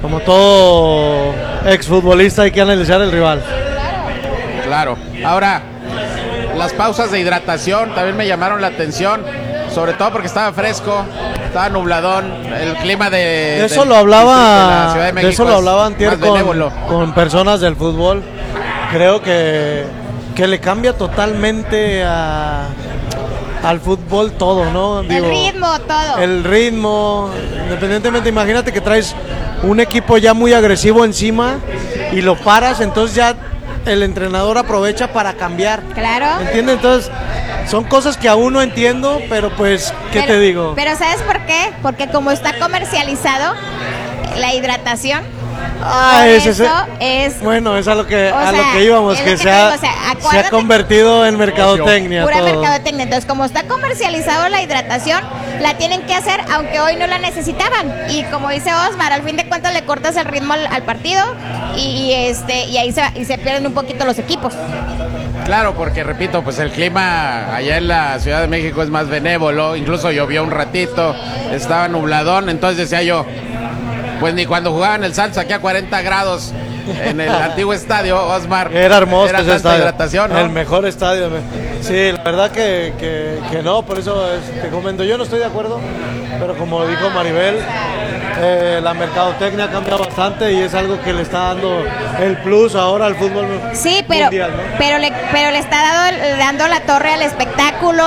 como todo exfutbolista hay que analizar el rival. Claro. Ahora, las pausas de hidratación también me llamaron la atención, sobre todo porque estaba fresco, estaba nubladón, el clima de eso lo hablaba, la Ciudad de México, de eso lo hablaba antier benévolo. con personas del fútbol. Creo que le cambia totalmente al fútbol todo, ¿no? Digo, el ritmo, todo. El ritmo, independientemente, imagínate que traes un equipo ya muy agresivo encima y lo paras, entonces ya el entrenador aprovecha para cambiar. Claro. ¿Entiendes? Entonces, son cosas que aún no entiendo, pero pues, ¿qué te digo? Pero ¿sabes por qué? Porque como está comercializado la hidratación, eso es bueno, es a lo que íbamos, que se ha convertido en mercadotecnia. Pura mercadotecnia. Entonces, como está comercializado la hidratación, la tienen que hacer, aunque hoy no la necesitaban. Y como dice Osmar, al fin de cuentas le cortas el ritmo al partido y ahí se pierden un poquito los equipos. Claro, porque repito, pues el clima allá en la Ciudad de México es más benévolo, incluso llovió un ratito, estaba nubladón, entonces decía yo, pues ni cuando jugaban el Santos aquí a 40 grados en el antiguo estadio, Osmar. Era hermoso ese estadio, hidratación, ¿no? El mejor estadio. Sí, la verdad que no, por eso te comento, yo no estoy de acuerdo, pero como dijo Maribel, la mercadotecnia cambia bastante y es algo que le está dando el plus ahora al fútbol mundial, ¿no? pero le está dando la torre al espectáculo,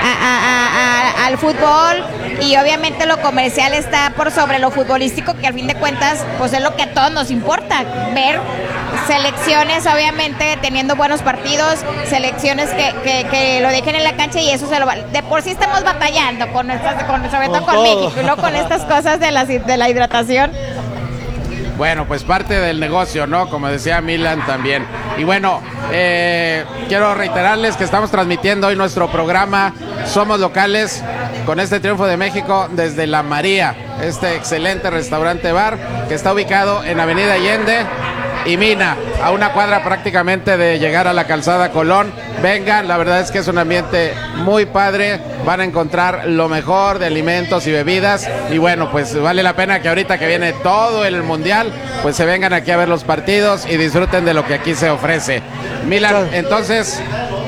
al fútbol, y obviamente lo comercial está por sobre lo futbolístico, que al fin de cuentas pues es lo que a todos nos importa, ver selecciones obviamente teniendo buenos partidos, selecciones que lo dejen en la cancha, y eso de por sí estamos batallando sobre todo con México, y luego con estas cosas de la hidratación. Bueno, pues parte del negocio, ¿no? Como decía Milan también. Y bueno, quiero reiterarles que estamos transmitiendo hoy nuestro programa Somos Locales con este triunfo de México desde La María, este excelente restaurante bar que está ubicado en Avenida Allende y Mina, a una cuadra prácticamente de llegar a la calzada Colón. Vengan, la verdad es que es un ambiente muy padre, van a encontrar lo mejor de alimentos y bebidas, y bueno, pues vale la pena que ahorita que viene todo el mundial, pues se vengan aquí a ver los partidos y disfruten de lo que aquí se ofrece. Milan, entonces,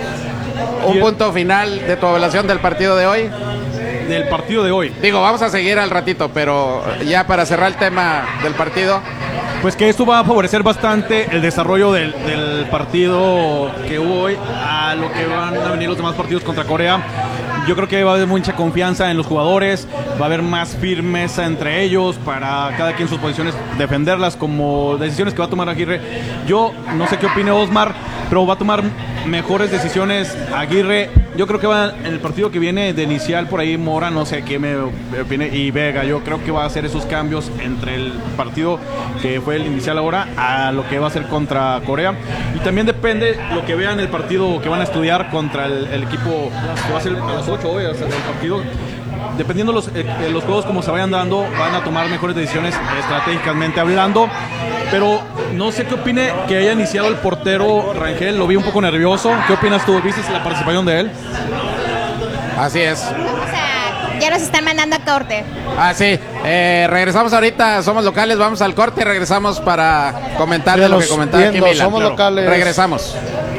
un punto final de tu evaluación del partido de hoy. Del partido de hoy. Digo, vamos a seguir al ratito, pero ya para cerrar el tema del partido. Pues que esto va a favorecer bastante el desarrollo del partido que hubo hoy a lo que van a venir los demás partidos contra Corea. Yo creo que va a haber mucha confianza en los jugadores, va a haber más firmeza entre ellos para cada quien sus posiciones, defenderlas como decisiones que va a tomar Aguirre. Yo no sé qué opine Osmar, pero va a tomar mejores decisiones Aguirre. Yo creo que va en el partido que viene de inicial por ahí Mora, no sé qué me opine, y Vega. Yo creo que va a hacer esos cambios entre el partido que fue el inicial ahora a lo que va a ser contra Corea. Y también depende lo que vean el partido que van a estudiar contra el equipo que va a ser a las 8 hoy, el partido. Dependiendo los juegos como se vayan dando, van a tomar mejores decisiones estratégicamente hablando. Pero no sé qué opine que haya iniciado el portero Rangel, lo vi un poco nervioso. ¿Qué opinas tú? ¿Viste la participación de él? Así es. Ya nos están mandando a corte. Sí. Regresamos ahorita, Somos Locales, vamos al corte y regresamos para comentar de lo que comentaba aquí Milan. Somos Locales. Regresamos.